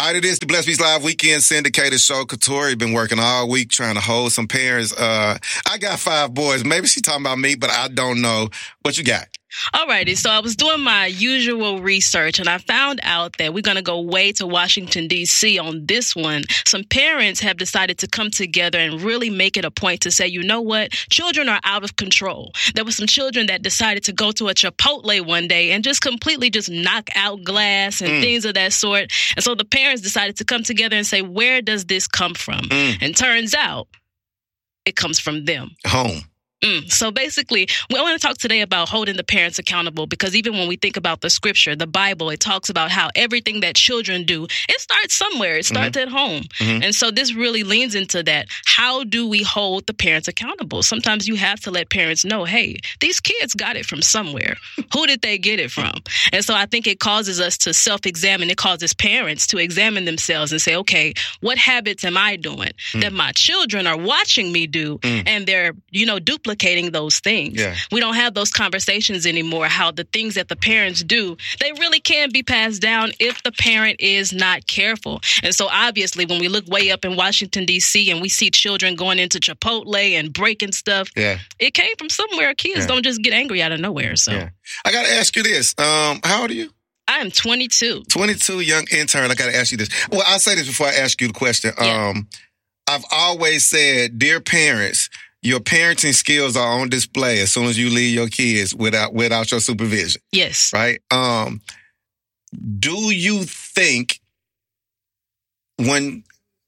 All right, it is the Blessed Beats Live Weekend Syndicated Show. Katori been working all week trying to hold some parents. I got 5 boys. Maybe she talking about me, but I don't know. What you got? Alrighty, so I was doing my usual research and I found out that we're going to go way to Washington, D.C. on this one. Some parents have decided to come together and really make it a point to say, you know what? Children are out of control. There were some children that decided to go to a Chipotle one day and just completely just knock out glass and things of that sort. And so the parents decided to come together and say, where does this come from? And turns out it comes from them. Home. So basically, we want to talk today about holding the parents accountable, because even when we think about the scripture, the Bible, it talks about how everything that children do, it starts somewhere. It starts at home. And so this really leans into that. How do we hold the parents accountable? Sometimes you have to let parents know, hey, these kids got it from somewhere. Who did they get it from? And so I think it causes us to self-examine. It causes parents to examine themselves and say, okay, what habits am I doing that my children are watching me do? And they're, duplicating those things. We don't have those conversations anymore, how the things that the parents do, they really can be passed down if the parent is not careful. And so obviously when we look way up in Washington, D.C. and we see children going into Chipotle and breaking stuff, it came from somewhere. Kids don't just get angry out of nowhere. So I got to ask you this. How old are you? I am 22. 22, young intern. I got to ask you this. Well, I'll say this before I ask you the question. I've always said, dear parents, your parenting skills are on display as soon as you leave your kids without your supervision. Yes. Right? Do you think when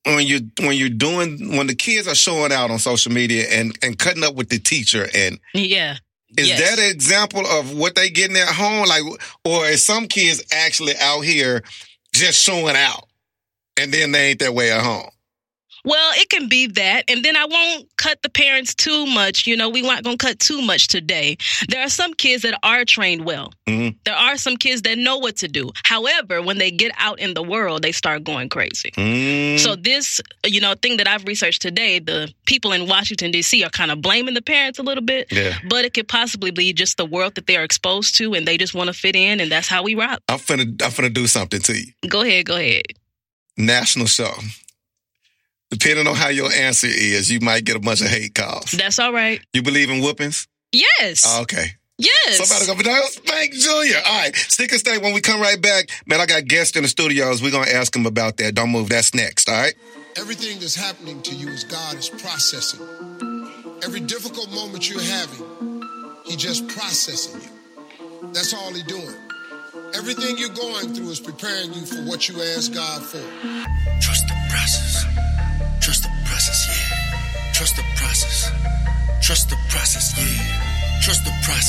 the kids are showing out on social media and cutting up with the teacher and is that an example of what they getting at home? Like, or is some kids actually out here just showing out and then they ain't that way at home? Well, it can be that. And then I won't cut the parents too much. We weren't going to cut too much today. There are some kids that are trained well. There are some kids that know what to do. However, when they get out in the world, they start going crazy. So this, thing that I've researched today, the people in Washington, D.C. are kind of blaming the parents a little bit. But it could possibly be just the world that they're exposed to and they just want to fit in. And that's how we rock. I'm finna do something to you. Go ahead. National show. Depending on how your answer is, you might get a bunch of hate calls. That's all right. You believe in whoopings? Yes. Okay. Yes. Somebody gonna be Spank Jr. All right. Stick and stay. When we come right back, man, I got guests in the studios. We're going to ask them about that. Don't move. That's next. All right? Everything that's happening to you is God is processing. Every difficult moment you're having, He just processing you. That's all He's doing. Everything you're going through is preparing you for what you ask God for. Trust the process. Trust the process, yeah. Trust the process. Trust the process, yeah. Trust the process.